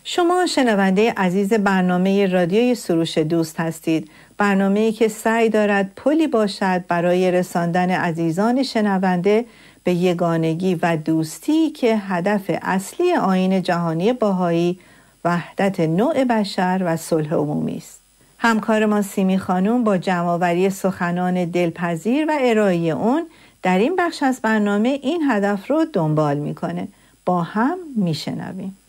شما شنونده عزیز برنامه رادیوی سروش دوست هستید. برنامه‌ای که سعی دارد پلی باشد برای رساندن عزیزان شنونده به یگانگی و دوستی که هدف اصلی آیین جهانی بهایی وحدت نوع بشر و صلح عمومی است. همکار ما سیمی خانم با جمع‌آوری سخنان دلپذیر و ارائه اون در این بخش از برنامه این هدف رو دنبال میکنه. با هم میشنویم.